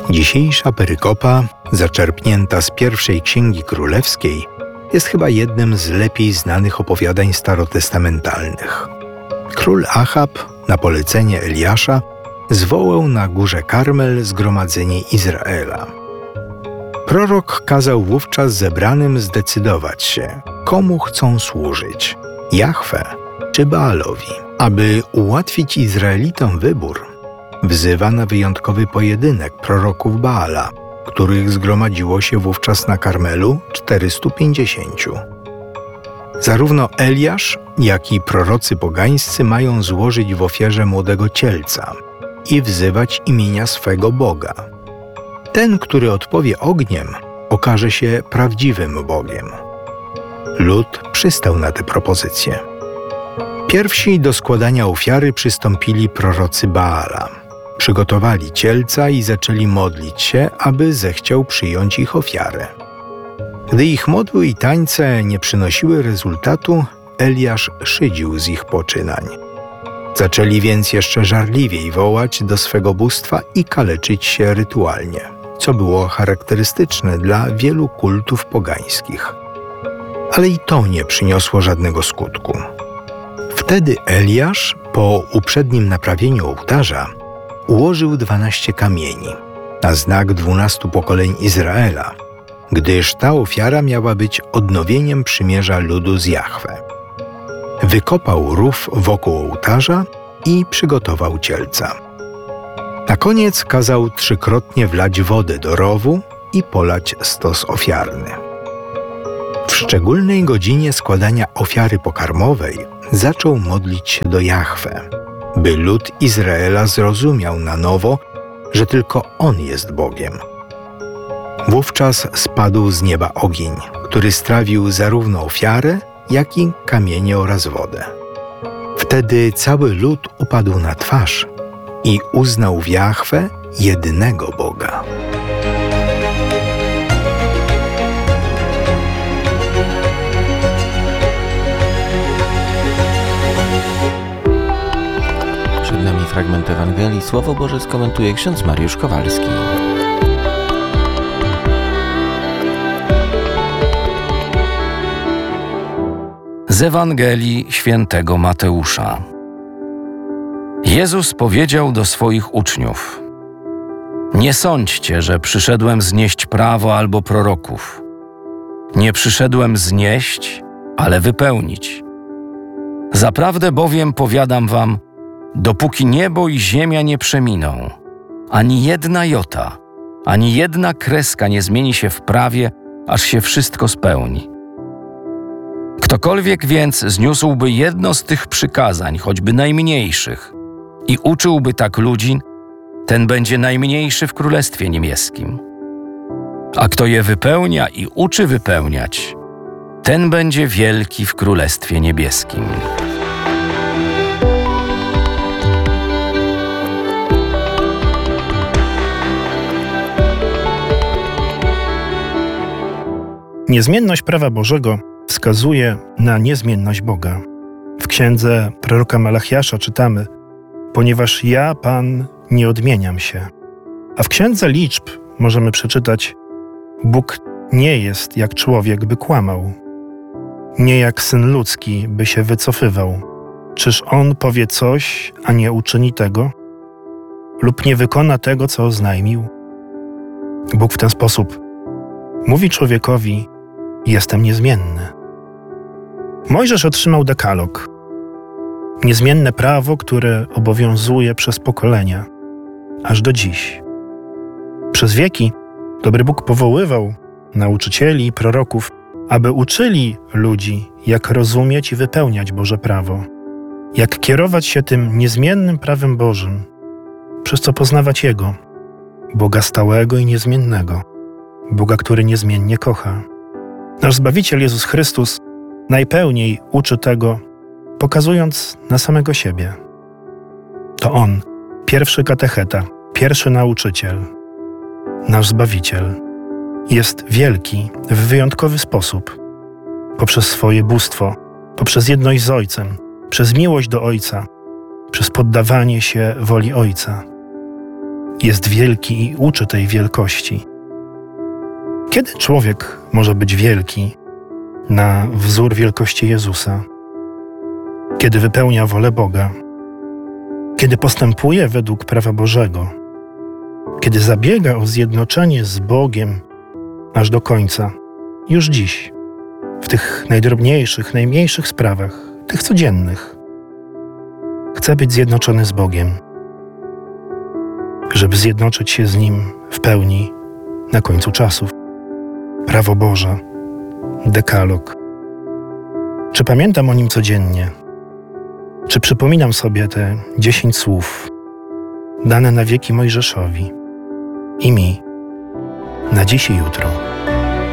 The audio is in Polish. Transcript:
Dzisiejsza perykopa, zaczerpnięta z pierwszej Księgi Królewskiej, jest chyba jednym z lepiej znanych opowiadań starotestamentalnych. Król Achab, na polecenie Eliasza, zwołał na górze Karmel zgromadzenie Izraela. Prorok kazał wówczas zebranym zdecydować się, komu chcą służyć – Jahwe czy Baalowi. Aby ułatwić Izraelitom wybór, wzywa na wyjątkowy pojedynek proroków Baala, których zgromadziło się wówczas na Karmelu 450. Zarówno Eliasz, jak i prorocy pogańscy mają złożyć w ofierze młodego cielca i wzywać imienia swego Boga. Ten, który odpowie ogniem, okaże się prawdziwym Bogiem. Lud przystał na tę propozycję. Pierwsi do składania ofiary przystąpili prorocy Baala. Przygotowali cielca i zaczęli modlić się, aby zechciał przyjąć ich ofiarę. Gdy ich modły i tańce nie przynosiły rezultatu, Eliasz szydził z ich poczynań. Zaczęli więc jeszcze żarliwiej wołać do swego bóstwa i kaleczyć się rytualnie, co było charakterystyczne dla wielu kultów pogańskich. Ale i to nie przyniosło żadnego skutku. Wtedy Eliasz, po uprzednim naprawieniu ołtarza, ułożył 12 kamieni, na znak 12 pokoleń Izraela, gdyż ta ofiara miała być odnowieniem przymierza ludu z Jahwe. Wykopał rów wokół ołtarza i przygotował cielca. Na koniec kazał 3-krotnie wlać wodę do rowu i polać stos ofiarny. W szczególnej godzinie składania ofiary pokarmowej zaczął modlić się do Jahwe, by lud Izraela zrozumiał na nowo, że tylko On jest Bogiem. Wówczas spadł z nieba ogień, który strawił zarówno ofiarę, jak i kamienie oraz wodę. Wtedy cały lud upadł na twarz i uznał w Jahwe jedynego Boga. Przed nami fragment Ewangelii. Słowo Boże skomentuje ksiądz Mariusz Kowalski. Z Ewangelii świętego Mateusza. Jezus powiedział do swoich uczniów: Nie sądźcie, że przyszedłem znieść prawo albo proroków. Nie przyszedłem znieść, ale wypełnić. Zaprawdę bowiem powiadam wam, dopóki niebo i ziemia nie przeminą, ani jedna jota, ani jedna kreska nie zmieni się w prawie, aż się wszystko spełni. Ktokolwiek więc zniósłby jedno z tych przykazań, choćby najmniejszych, i uczyłby tak ludzi, ten będzie najmniejszy w Królestwie Niebieskim. A kto je wypełnia i uczy wypełniać, ten będzie wielki w Królestwie Niebieskim. Niezmienność prawa Bożego wskazuje na niezmienność Boga. W księdze proroka Malachiasza czytamy: ponieważ ja, Pan, nie odmieniam się. A w księdze liczb możemy przeczytać: Bóg nie jest jak człowiek, by kłamał, nie jak syn ludzki, by się wycofywał. Czyż on powie coś, a nie uczyni tego? Lub nie wykona tego, co oznajmił? Bóg w ten sposób mówi człowiekowi: jestem niezmienny. Mojżesz otrzymał dekalog, niezmienne prawo, które obowiązuje przez pokolenia, aż do dziś. Przez wieki dobry Bóg powoływał nauczycieli i proroków, aby uczyli ludzi, jak rozumieć i wypełniać Boże prawo, jak kierować się tym niezmiennym prawem Bożym, przez co poznawać Jego, Boga stałego i niezmiennego, Boga, który niezmiennie kocha. Nasz Zbawiciel Jezus Chrystus najpełniej uczy tego, pokazując na samego siebie. To On, pierwszy katecheta, pierwszy nauczyciel, nasz Zbawiciel, jest wielki w wyjątkowy sposób, poprzez swoje bóstwo, poprzez jedność z Ojcem, przez miłość do Ojca, przez poddawanie się woli Ojca. jest wielki i uczy tej wielkości. Kiedy człowiek może być wielki na wzór wielkości Jezusa? Kiedy wypełnia wolę Boga, kiedy postępuje według prawa Bożego, kiedy zabiega o zjednoczenie z Bogiem aż do końca, już dziś, w tych najdrobniejszych, najmniejszych sprawach, tych codziennych. Chce być zjednoczony z Bogiem, żeby zjednoczyć się z Nim w pełni na końcu czasów. Prawo Boże, dekalog. Czy pamiętam o Nim codziennie? Czy przypominam sobie te 10 słów dane na wieki Mojżeszowi i mi na dziś i jutro?